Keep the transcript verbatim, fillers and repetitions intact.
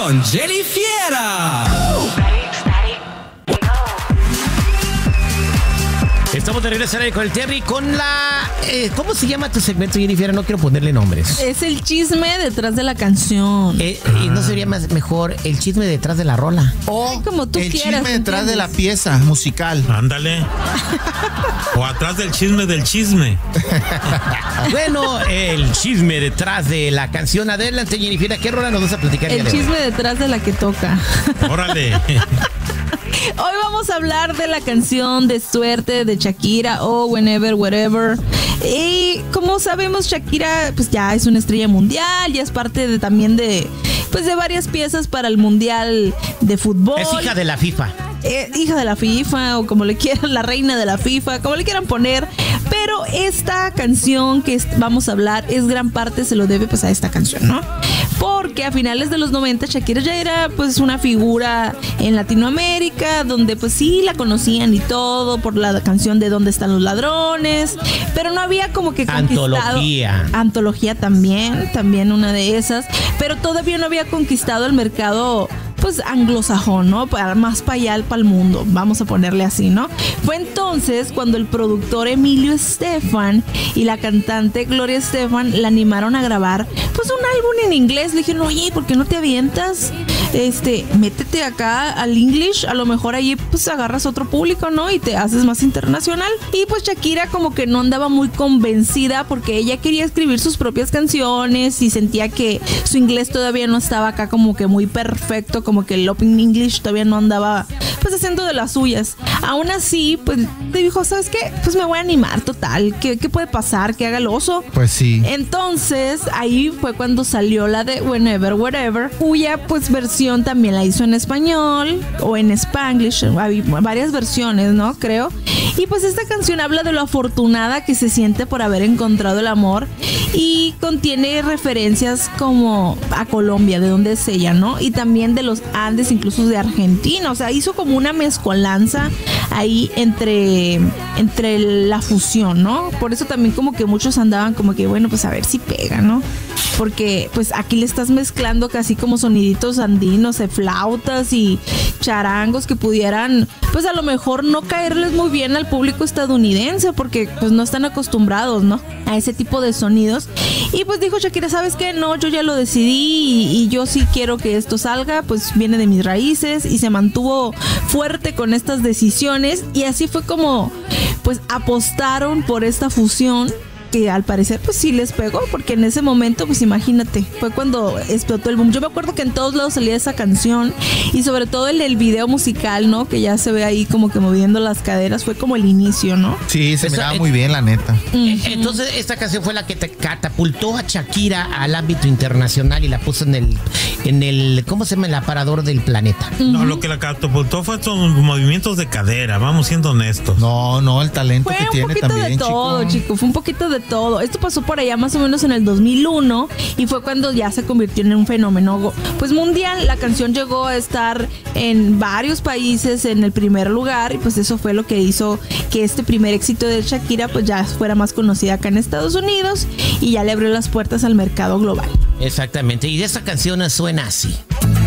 con Jenny Fiera. Estamos de regreso con el Terry, con la... Eh, ¿Cómo se llama tu segmento, Jennifer? No quiero ponerle nombres. Es el chisme detrás de la canción. Eh, ah. ¿Y no sería más mejor el chisme detrás de la rola? O Ay, como tú el quieras, chisme detrás ¿entiendes? de la pieza musical. Ándale. O atrás del chisme del chisme. Bueno, el chisme detrás de la canción. Adelante, Jennifer, ¿qué rola nos vas a platicar? El chisme detrás de la que toca. Órale. Hoy vamos a hablar de la canción de Suerte de Shakira o Whenever, Wherever. Y como sabemos, Shakira pues ya es una estrella mundial, ya es parte de, también de, pues, de varias piezas para el Mundial de Fútbol. Es hija de la FIFA. Eh, hija de la FIFA o como le quieran, la reina de la FIFA, como le quieran poner. Pero esta canción que vamos a hablar es gran parte se lo debe pues a esta canción, ¿no? Porque a finales de los noventa Shakira ya era pues una figura en Latinoamérica, donde pues sí la conocían y todo por la canción de ¿Dónde están los ladrones? Pero no había como que conquistado. Antología. Antología también, también una de esas. Pero todavía no había conquistado el mercado pues anglosajón, ¿no? Para, más para allá, para el mundo, vamos a ponerle así, ¿no? Fue entonces cuando el productor Emilio Estefan y la cantante Gloria Estefan la animaron a grabar pues un álbum en inglés. Le dijeron, oye, ¿por qué no te avientas? Este, métete acá al English, a lo mejor ahí pues agarras otro público, ¿no? Y te haces más internacional. Y pues Shakira como que no andaba muy convencida porque ella quería escribir sus propias canciones y sentía que su inglés todavía no estaba acá como que muy perfecto, como que el Open English todavía no andaba pues haciendo de las suyas. Aún así, pues te dijo, ¿sabes qué? Pues me voy a animar, total. ¿Qué, qué puede pasar? Que haga el oso. Pues sí. Entonces, ahí fue cuando salió la de Whenever, Wherever, cuya pues versión también la hizo en español o en Spanglish. Hay varias versiones, ¿no? Creo. Y pues esta canción habla de lo afortunada que se siente por haber encontrado el amor y contiene referencias como a Colombia, de donde es ella, ¿no? Y también de los Andes, incluso de Argentina. O sea, hizo como una mezcolanza ahí entre, entre la fusión, ¿no? Por eso también como que muchos andaban como que, bueno, pues a ver si pega, ¿no? Porque pues aquí le estás mezclando casi como soniditos andinos, de flautas y charangos que pudieran pues a lo mejor no caerles muy bien al público estadounidense porque pues no están acostumbrados, ¿no? A ese tipo de sonidos. Y pues dijo Shakira, ¿sabes qué? No, yo ya lo decidí y, y yo sí quiero que esto salga, pues viene de mis raíces, y se mantuvo fuerte con estas decisiones y así fue como pues apostaron por esta fusión que al parecer pues sí les pegó, porque en ese momento pues imagínate, fue cuando explotó el boom. Yo me acuerdo que en todos lados salía esa canción y sobre todo el, el video musical, ¿no? Que ya se ve ahí como que moviendo las caderas, fue como el inicio, ¿no? Sí, se Eso, miraba eh, muy bien, la neta. Uh-huh. Entonces esta canción fue la que te catapultó a Shakira al ámbito internacional y la puso en el, en el, ¿cómo se llama? El aparador del planeta. Uh-huh. No, lo que la catapultó fue sus movimientos de cadera, vamos siendo honestos. No, no, el talento fue que tiene también, Fue un poquito de todo, chico. chico, fue un poquito de todo. Esto pasó por allá más o menos en el dos mil uno y fue cuando ya se convirtió en un fenómeno pues mundial. La canción llegó a estar en varios países en el primer lugar y pues eso fue lo que hizo que este primer éxito de Shakira pues ya fuera más conocida acá en Estados Unidos y ya le abrió las puertas al mercado global. Exactamente, y de esta canción suena así.